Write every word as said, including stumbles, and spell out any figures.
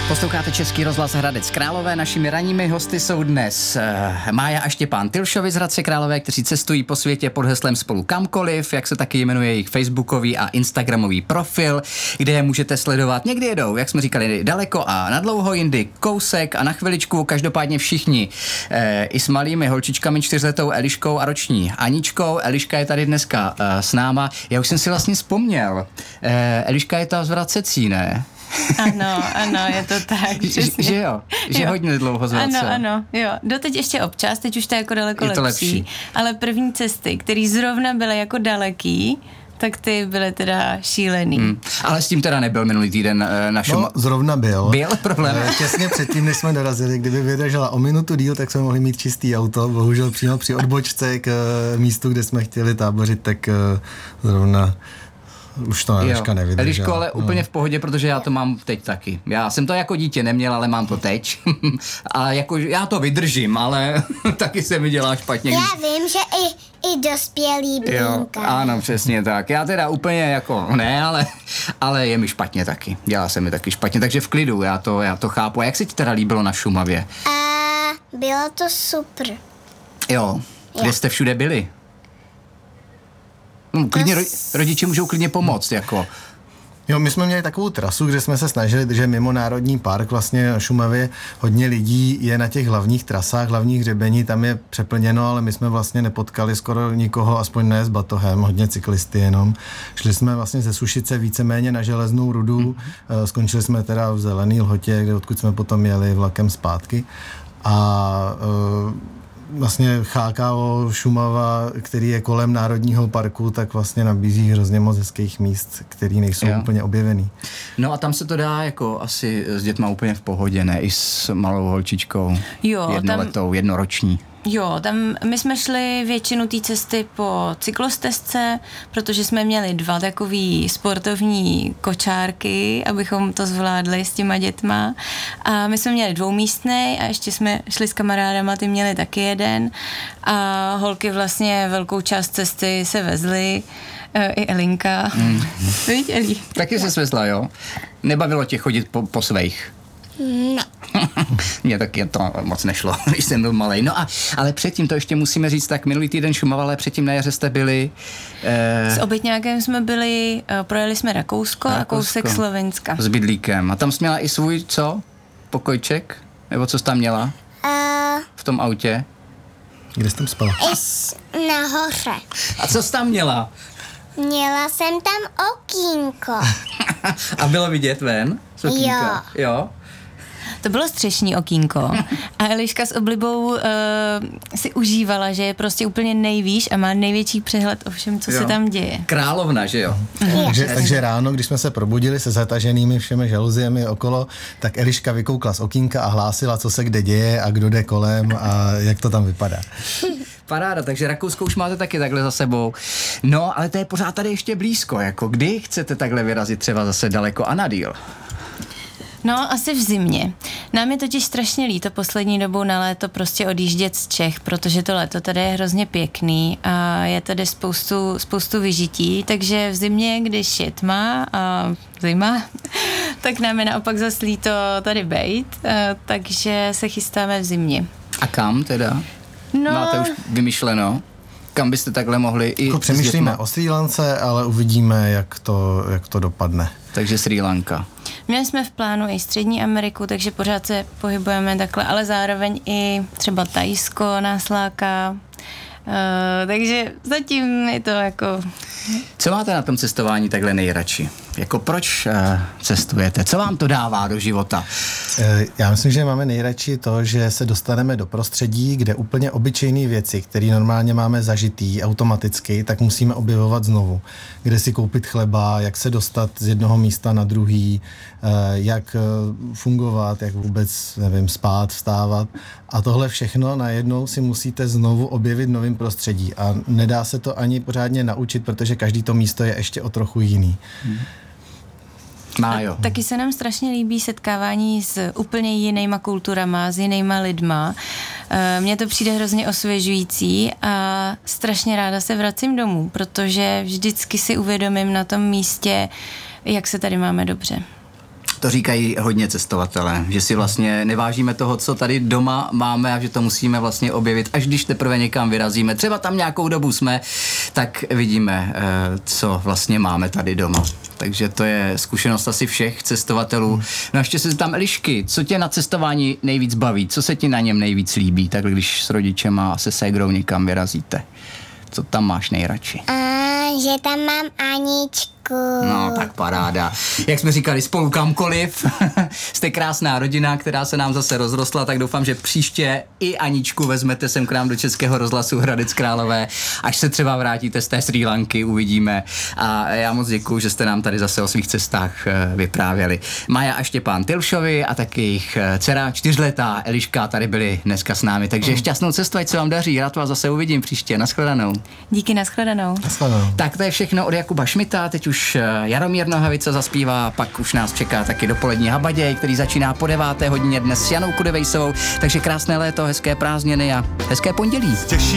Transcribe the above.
Posloucháte Český rozhlas Hradec Králové. Našimi ranními hosty jsou dnes uh, Mája a Štěpán Tilšovi z Hradce Králové, kteří cestují po světě pod heslem Spolu kamkoliv, jak se taky jmenuje jejich facebookový a instagramový profil, kde je můžete sledovat. Někdy jedou, jak jsme říkali, daleko a nadlouho, jindy kousek a na chviličku. Každopádně všichni, uh, i s malými holčičkami, čtyřletou Eliškou a roční Aničkou. Eliška je tady dneska uh, s náma. Já už jsem si vlastně vzpomněl. Uh, Eliška je ta z Vracecí, ne? Ano, ano, je to tak, přesně. Že jo, že jo. hodně dlouho z Hradce. Ano, ano, jo. Doteď ještě občas, teď už to je jako daleko je to lepší, lepší. Ale první cesty, které zrovna byly jako daleký, tak ty byly teda šílený. Hmm. Ale s tím teda nebyl minulý týden uh, na Šuma... No, zrovna byl. Byl problém. Těsně předtím, než jsme dorazili, kdyby vydržela o minutu díl, tak jsme mohli mít čistý auto. Bohužel přímo při odbočce k uh, místu, kde jsme chtěli tábořit, tak uh, zrovna už to Eliška nevydržela. Eliško, ale no. úplně v pohodě, protože já to mám teď taky. Já jsem to jako dítě neměl, ale mám to teď. A jako, já to vydržím, ale taky se mi dělá špatně. Já vím, že i, i dospělí blinka. Ano, přesně tak. Já teda úplně jako ne, ale, ale je mi špatně taky. Dělá se mi taky špatně, takže v klidu, já to, já to chápu. A jak se ti teda líbilo na Šumavě? A bylo to super. Jo, kde Jo. jste všude byli? No, klidně, ro- rodiče můžou klidně pomoct, jako. Jo, my jsme měli takovou trasu, kde jsme se snažili držet mimo národní park, vlastně na Šumavě hodně lidí je na těch hlavních trasách, hlavních hřebení, tam je přeplněno, ale my jsme vlastně nepotkali skoro nikoho, aspoň ne s batohem, hodně cyklisty jenom. Šli jsme vlastně ze Sušice víceméně na Železnou rudu, mm-hmm. skončili jsme teda v Zelený Lhotě, kde odkud jsme potom jeli vlakem zpátky a uh, vlastně H K O Šumava, který je kolem Národního parku, tak vlastně nabízí hrozně moc hezkých míst, který nejsou jo. úplně objevený. No a tam se to dá jako asi s dětma úplně v pohodě, ne? I s malou holčičkou. Jo, jednoletou, tam... jednoroční. Jo, tam my jsme šli většinu té cesty po cyklostezce, protože jsme měli dva takový sportovní kočárky, abychom to zvládli s těma dětma. A my jsme měli dvoumístnej a ještě jsme šli s kamarádama, ty měli taky jeden. A holky vlastně velkou část cesty se vezly, i Elinka. Mm. Víš, Eli? Taky se svezla, jo? Nebavilo tě chodit po, po svých? Ne. Mně taky to moc nešlo, když jsem byl malej. No a, ale předtím, to ještě musíme říct, tak minulý týden Šumava, ale předtím na jaře jste byli... Eh, S Obytňákem jsme byli, projeli jsme Rakousko, Rakousko a kousek Slovenska. S bydlíkem. A tam jsi měla i svůj, co? Pokojček? Nebo co jsi tam měla? Uh, V tom autě? Kde jsi tam spala? I s, nahoře. A co jsi tam měla? Měla jsem tam okýnko. A bylo vidět ven? Z okýnka? Jo. Jo? To bylo střešní okýnko a Eliška s oblibou uh, si užívala, že je prostě úplně nejvýš a má největší přehled o všem, co jo. se tam děje. Královna, že jo? Takže, takže ráno, když jsme se probudili se zataženými všemi žaluziemi okolo, tak Eliška vykoukla z okýnka a hlásila, co se kde děje a kdo jde kolem a jak to tam vypadá. Paráda, takže Rakousko už máte taky takhle za sebou. No, ale to je pořád tady ještě blízko, jako kdy chcete takhle vyrazit třeba zase daleko a na díl? No, asi v zimě. Nám je totiž strašně líto poslední dobou na léto prostě odjíždět z Čech, protože to léto tady je hrozně pěkný a je tady spoustu, spoustu vyžití, takže v zimě, když je tma a zima, tak nám je naopak zase líto tady bejt, takže se chystáme v zimě. A kam teda? No, máte už vymyšleno? Kam byste takhle mohli i jako přemýšlíme o Srí Lance, ale uvidíme, jak to, jak to dopadne. Takže Srí Lanka. Měli jsme v plánu i Střední Ameriku, takže pořád se pohybujeme takhle, ale zároveň i třeba Thajsko nás láká. Uh, takže zatím je to jako... Co máte na tom cestování takhle nejradši? Jako proč uh, cestujete? Co vám to dává do života? Já myslím, že máme nejradši to, že se dostaneme do prostředí, kde úplně obyčejné věci, které normálně máme zažitý automaticky, tak musíme objevovat znovu. Kde si koupit chleba, jak se dostat z jednoho místa na druhý, jak fungovat, jak vůbec, nevím, spát, vstávat. A tohle všechno najednou si musíte znovu objevit v novém prostředí. A nedá se to ani pořádně naučit, protože každý to místo je ještě o trochu jiný. Hmm. Májo. Taky se nám strašně líbí setkávání s úplně jinýma kulturama, s jinýma lidma. Mně to přijde hrozně osvěžující a strašně ráda se vracím domů, protože vždycky si uvědomím na tom místě, jak se tady máme dobře. To říkají hodně cestovatelé, že si vlastně nevážíme toho, co tady doma máme a že to musíme vlastně objevit, až když teprve někam vyrazíme. Třeba tam nějakou dobu jsme, tak vidíme, co vlastně máme tady doma. Takže to je zkušenost asi všech cestovatelů. No a ještě se tam Elišky, co tě na cestování nejvíc baví? Co se ti na něm nejvíc líbí, tak když s rodičema a se ségrou někam vyrazíte? Co tam máš nejradši? A že tam mám Aničku. No, tak paráda. Jak jsme říkali, spolu kamkoliv. Jste krásná rodina, která se nám zase rozrostla, tak doufám, že příště i Aničku vezmete sem k nám do Českého rozhlasu Hradec Králové, až se třeba vrátíte z té Srí Lanky, uvidíme. A já moc děkuju, že jste nám tady zase o svých cestách vyprávěli. Mája a Štěpán Tilšovi a taky jejich dcera čtyřletá Eliška tady byli dneska s námi. Takže šťastnou cestu, ať se vám daří. Rád vás zase uvidím příště. Naschledanou. Díky, naschledanou. Naschledanou. Tak to je všechno od Jakuba Šmita, teď už Jaromír Nohavica zaspívá, pak už nás čeká taky dopolední Habaděj, který začíná po deváté hodině dnes s Janou Kudevejsovou, takže krásné léto, hezké prázdniny a hezké pondělí.